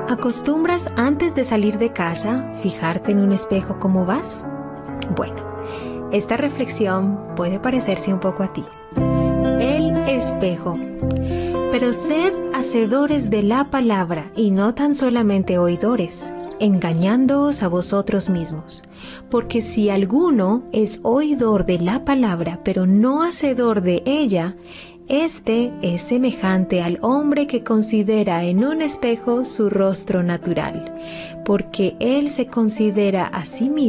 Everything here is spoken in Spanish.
¿Acostumbras antes de salir de casa fijarte en un espejo cómo vas? Bueno, esta reflexión puede parecerse un poco a ti. El espejo. Pero sed hacedores de la palabra y no tan solamente oidores, engañándoos a vosotros mismos. Porque si alguno es oidor de la palabra, pero no hacedor de ella, este es semejante al hombre que considera en un espejo su rostro natural, porque él se considera a sí mismo